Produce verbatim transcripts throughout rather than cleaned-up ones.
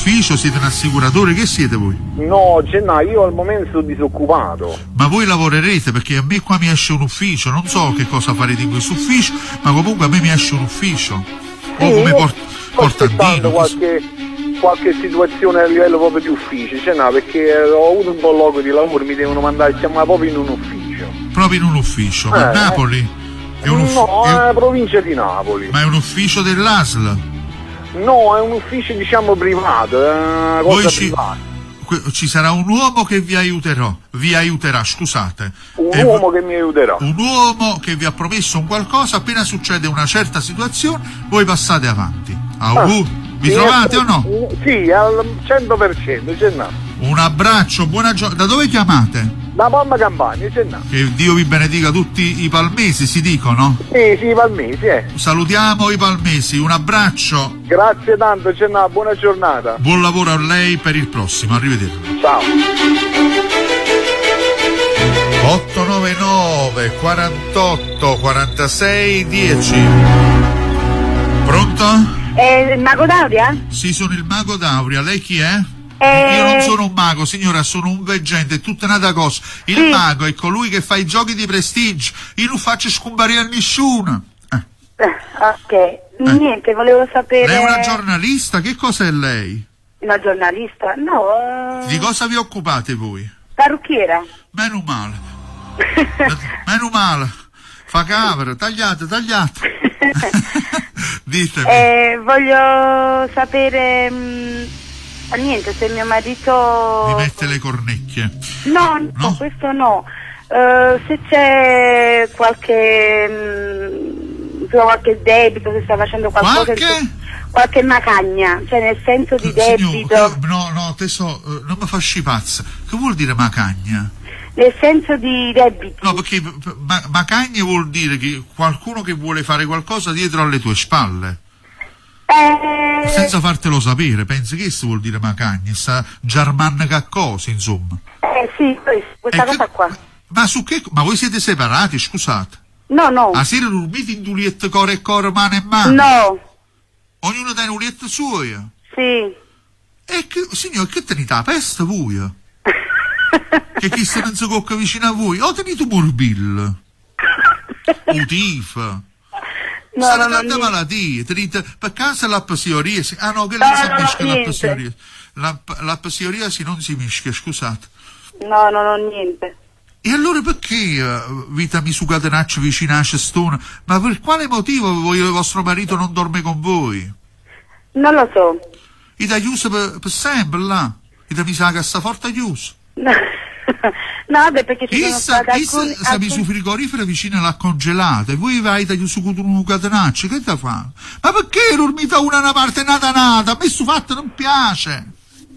ufficio? Siete un assicuratore? Che siete voi? No, Gennaro, io al momento sono disoccupato. Ma voi lavorerete? Perché a me qua mi esce un ufficio, non so che cosa farete in questo ufficio, ma comunque a me mi esce un ufficio. Sì, O come io port- sto aspettando portandino. qualche, qualche situazione a livello proprio di ufficio, Gennaro, perché ho avuto un colloquio di lavoro, mi devono mandare a chiamare proprio in un ufficio. Proprio in un ufficio? Ma Eh, a Napoli? È un uff- No, è- è la provincia di Napoli. Ma è un ufficio dell'A S L? No, è un ufficio diciamo privato, è una cosa Voi ci, privata. que- ci sarà un uomo che vi aiuterò, vi aiuterà, scusate. Un E- uomo che mi aiuterà. un uomo che vi ha promesso un qualcosa, appena succede una certa situazione, voi passate avanti. Auguri, vi Sì, trovate eh, o no? Sì, al cento per cento, Gennaro. Un abbraccio, buona giornata. Da dove chiamate? Da Palma Campania, Gennaro. Che Dio vi benedica tutti i palmesi, si dicono? Sì, sì, Palmesi, eh. Salutiamo i palmesi, un abbraccio, Grazie tanto, Gennaro, buona giornata. buon lavoro a lei per il prossimo, arrivederci. Ciao. otto nove nove quarantotto quarantasei dieci. Pronto? Eh, il Mago d'Auria? Sì, sono il mago d'Auria, lei chi è? Eh, Io non sono un mago, signora, sono un veggente, è tutta un'altra cosa. Il Sì. mago è colui che fa i giochi di prestigio. Io non faccio scomparire a nessuno. Eh. eh, ok, niente, volevo sapere... Lei è una giornalista? Che cosa è lei? Una giornalista? No, eh, Di cosa vi occupate voi? parrucchiera. Meno male. Meno male. Fa capre, tagliate, tagliate. Ditemi. Eh, voglio sapere... mh, niente, se mio marito... Mi mette le cornecchie. No, no, No? questo no. Eh, se c'è qualche... mh, qualche debito, se sta facendo qualcosa... Qualche? Qualche macagna, cioè nel senso di debito... Signor, che- no, no, tesoro, eh, non mi fasci pazza. Che vuol dire macagna? Nel senso di debiti. No, perché ma, macagna vuol dire che qualcuno che vuole fare qualcosa dietro alle tue spalle. Eh, Senza fartelo sapere, pensi che questo vuol dire macagna? Sta German caccosi, insomma. eh sì, questo- questa E che- cosa qua. Ma su che... Ma voi siete separati, scusate? No, no. A sera dormite in duliette core e core, mano e mano? No. Ognuno ha un lietto suo. E Sì. che, signor, che tenete la peste voi? Che chi se non si cocca vicino a voi? O tenete un morbillo? O tifo? No, Stanno no, no, tante niente. malattie, tenete, per caso la psoriasi, ah no, che No, lei si no, mischia la niente. psoriasi, la, la psoriasi non si mischia, scusate. No, no, no, niente. E allora perché, eh, vita mi su catenaccio vicino a cestone, ma per quale motivo voi, vostro marito non dorme con voi? Non lo so. E da chiuso per, per sempre là, e da mi sa che sta forte chiuso. No, no, vabbè, perché ci sono Issa, state issa alcuni... sta alcuni- su frigorifero vicino alla congelata e voi vai da chiuso con un catenaccio, che da fa? Ma perché dormite una una parte nata nata? A me sto fatto non piace.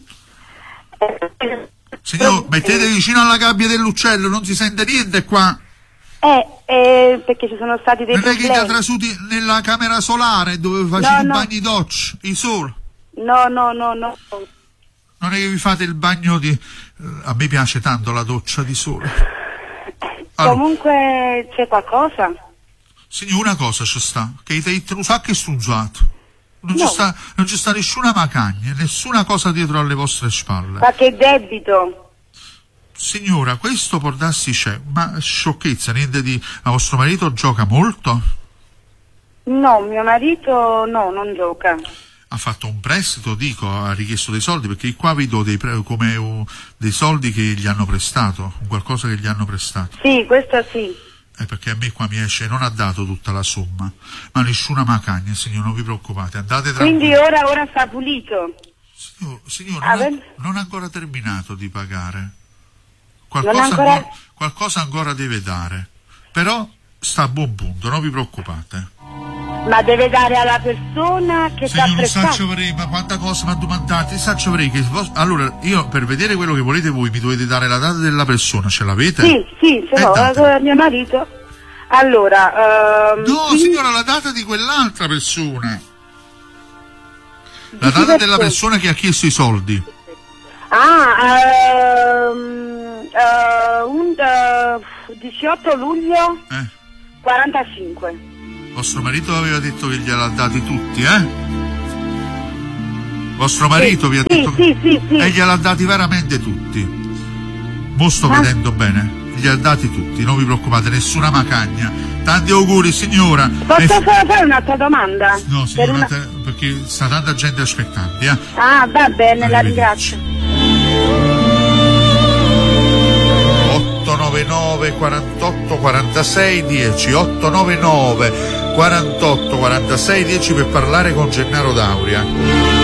Signor, mettete vicino alla gabbia dell'uccello, non si sente niente qua. Eh, eh, perché ci sono stati dei Non è che vi ha problemi. trasuti nella camera solare dove facete No, i no. bagni doccia, il sole. No, no, no, no. Non è che vi fate il bagno di... A me piace tanto la doccia di sole. Allora, Comunque c'è qualcosa? signor, una cosa ci sta, che ti hai un sacco strunzato. Non, No. ci sta, non ci sta nessuna macagna, nessuna cosa dietro alle vostre spalle. Qualche debito? Signora, questo può darsi c'è, ma sciocchezza, niente di... Ma vostro marito gioca molto? No, mio marito no, non gioca. Ha fatto un prestito, dico, ha richiesto dei soldi, perché qua vedo dei pre- come uh, dei soldi che gli hanno prestato, qualcosa che gli hanno prestato. Sì, questo sì. Eh, perché a me qua mi esce, non ha dato tutta la somma, ma nessuna macagna, signor, non vi preoccupate, andate tranquilli. Quindi ora, ora sta pulito. Signor, signor Ah, non, ha, beh. non ha ancora terminato di pagare. Non Qualcosa ha ancora- ancora, qualcosa ancora deve dare, però sta a buon punto, non vi preoccupate. Ma deve dare alla persona che sta Signor, non prestando. saccio avrei, ma quanta cosa mi ha domandato, saccio avrei che... vos- Allora, io per vedere quello che volete voi mi dovete dare la data della persona, ce l'avete? Sì, sì, ce Eh, l'ho, date. la- mio marito. Allora, ehm, No, sì, signora, la data di quell'altra persona. La Di chi data della persona? persona che ha chiesto i soldi. Ah, ehm, eh, un eh, diciotto luglio Eh? quarantacinque. Vostro marito aveva detto che gliel'ha dati tutti, eh? Vostro marito sì, vi ha sì, detto sì, sì, sì. e gliel'ha dati veramente tutti. Mo sto Ah. vedendo bene, gliel'ha dati tutti, non vi preoccupate, nessuna macagna. Tanti auguri signora. Posso E- solo fare un'altra domanda? No Per signora, una- te- perché sta tanta gente aspettando, eh. Ah, va bene, la Arrivederci. ringrazio. ottonovantanove quarantotto quarantasei dieci ottonovantanove quarantotto quarantasei dieci per parlare con Gennaro Dauria.